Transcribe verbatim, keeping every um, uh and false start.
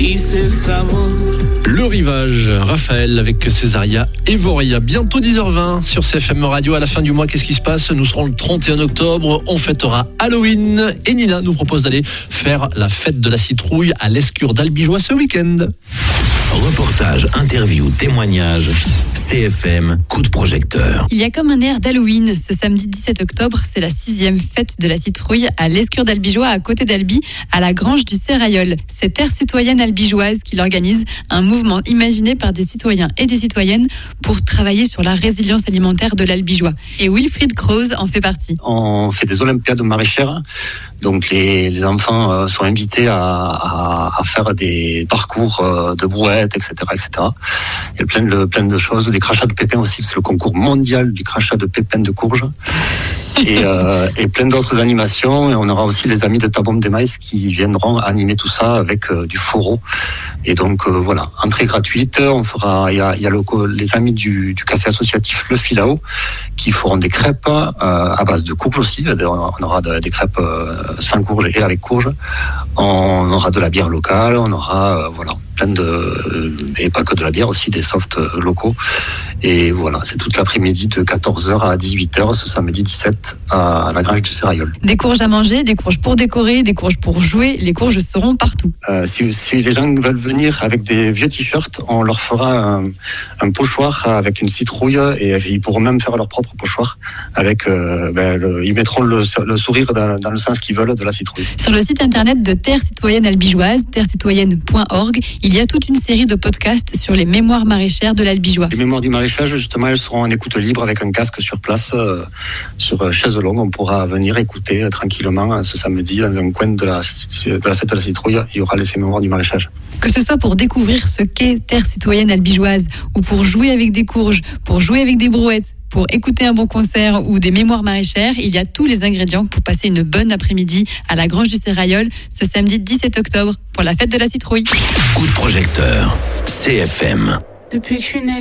y ese sabor. Le rivage, Raphaël avec Césaria et Voria. Bientôt dix heures vingt sur C F M Radio. À la fin du mois, qu'est-ce qui se passe? Nous serons le trente et un octobre. On fêtera Halloween. Et Nina nous propose d'aller faire la fête de la citrouille à l'Escure d'Albigeois ce week-end. Reportage, interview, témoignage. C F M, coup de projecteur. Il y a comme un air d'Halloween. Ce samedi dix-sept octobre, c'est la sixième fête de la citrouille à l'Escure d'Albigeois, à côté d'Albi, à la Grange du Serrailleul. C'est Terre citoyenne albigeoise qui l'organise, un mouvement imaginé par des citoyens et des citoyennes pour travailler sur la résilience alimentaire de l'Albigeois. Et Wilfried Krause en fait partie. On fait des olympiades maraîchères. Donc les, les enfants euh, sont invités à, à, à faire des parcours euh, de brouettes, et cetera, et cetera. Il y a plein de, plein de choses, des crachats de pépins aussi, c'est le concours mondial du crachat de pépins de courge. Et, euh, et plein d'autres animations. Et on aura aussi les amis de Tabom des Maïs qui viendront animer tout ça avec euh, du fourreau. Et donc euh, voilà, entrée gratuite. On fera, il y a, il y a le, les amis du, du café associatif Le Filao qui feront des crêpes euh, à base de courge aussi. On aura de, des crêpes euh, sans courge et avec courge. On aura de la bière locale. On aura euh, voilà plein de euh, et pas que de la bière aussi, des softs euh, locaux. Et voilà, c'est toute l'après-midi de quatorze heures à dix-huit heures ce samedi dix-sept à la Grange du Serrailleul. Des courges à manger, des courges pour décorer, des courges pour jouer. Les courges seront partout. Euh, si, si les gens veulent venir avec des vieux t-shirts, on leur fera un, un pochoir avec une citrouille et ils pourront même faire leur propre pochoir. Avec, euh, ben, le, ils mettront le, le sourire dans, dans le sens qu'ils veulent de la citrouille. Sur le site internet de Terre citoyenne albigeoise, terre citoyenne point org, il y a toute une série de podcasts sur les mémoires maraîchères de l'Albigeois. Les mémoires du maraîchage, justement, elles seront en écoute libre avec un casque sur place, euh, sur chaise longue. On pourra venir écouter euh, tranquillement euh, ce samedi dans un coin de la, de la fête de la citrouille. Il y aura les mémoires du maraîchage. Que ce soit pour découvrir ce qu'est Terre citoyenne albigeoise ou pour jouer avec des courges, pour jouer avec des brouettes, pour écouter un bon concert ou des mémoires maraîchères, il y a tous les ingrédients pour passer une bonne après-midi à la Grange du Serrailleul ce samedi dix-sept octobre pour la fête de la citrouille. Coup de projecteur, C F M. Depuis que je suis née,